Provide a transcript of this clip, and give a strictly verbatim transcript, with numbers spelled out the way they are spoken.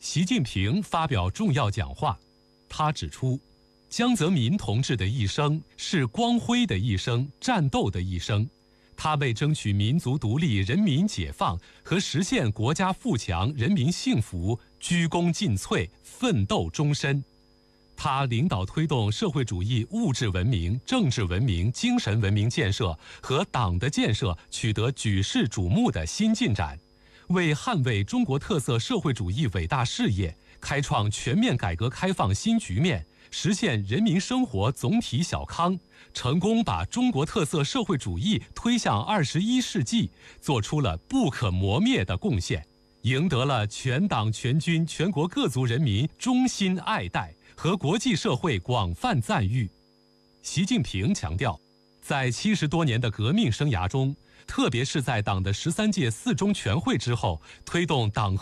习近平发表重要讲话，他指出，江泽民同志的一生是光辉的一生，战斗的一生。他为争取民族独立、人民解放和实现国家富强、人民幸福鞠躬尽瘁，奋斗终身。他领导推动社会主义物质文明、政治文明、精神文明建设和党的建设取得举世瞩目的新进展，为捍卫中国特色社会主义伟大事业开创全面改革开放新局面，实现人民生活总体小康，成功把中国特色社会主义推向二十一世纪，做出了不可磨灭的贡献，赢得了全党全军全国各族人民衷心爱戴和国际社会广泛赞誉。习近平强调，在七十多年的革命生涯中，特别是在党的十三届四中全会之后，推动党